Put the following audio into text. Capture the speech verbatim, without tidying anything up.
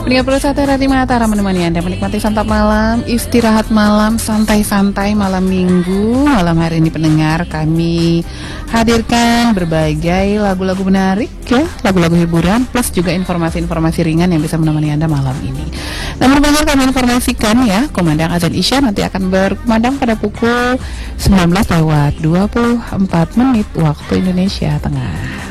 Pendengar Pro Sate Rati Matara menemani Anda menikmati santap malam, istirahat malam, santai-santai malam minggu. Malam hari ini pendengar, kami hadirkan berbagai lagu-lagu menarik ya, lagu-lagu hiburan plus juga informasi-informasi ringan yang bisa menemani Anda malam ini. Namun pendengar, kami informasikan ya, Kumandang Azan Isya nanti akan berkumandang pada pukul sembilan belas lewat dua puluh empat menit waktu Indonesia Tengah.